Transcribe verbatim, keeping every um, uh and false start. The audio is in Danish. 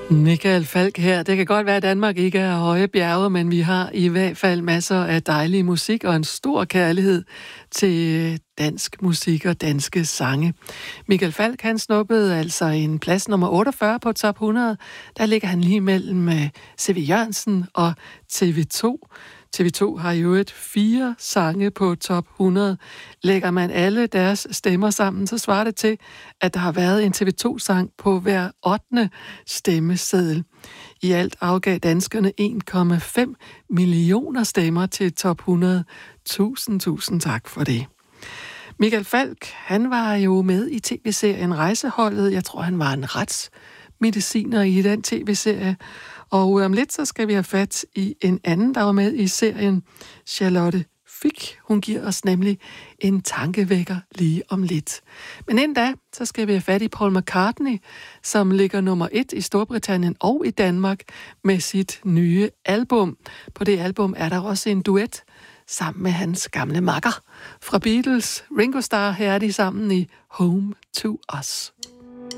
Michael Falch her. Det kan godt være, at Danmark ikke er høje bjerge, men vi har i hvert fald masser af dejlig musik og en stor kærlighed til dansk musik og danske sange. Michael Falch, han snuppede altså en plads nummer otteogfyrre på top hundrede. Der ligger han lige mellem C V Jørgensen og T V to. T V to har jo et fire sange på top hundrede. Lægger man alle deres stemmer sammen, så svarer det til, at der har været en T V to-sang på hver ottende stemmeseddel. I alt afgav danskerne en komma fem millioner stemmer til top hundrede. Tusind, tusind tak for det. Michael Falch, han var jo med i tv-serien Rejseholdet. Jeg tror, han var en retsmediciner i den tv-serie. Og om lidt, så skal vi have fat i en anden, der var med i serien, Charlotte Fich. Hun giver os nemlig en tankevækker lige om lidt. Men inden da, så skal vi have fat i Paul McCartney, som ligger nummer et i Storbritannien og i Danmark med sit nye album. På det album er der også en duet sammen med hans gamle makker fra Beatles. Ringo Starr, her er de sammen i Home to Us.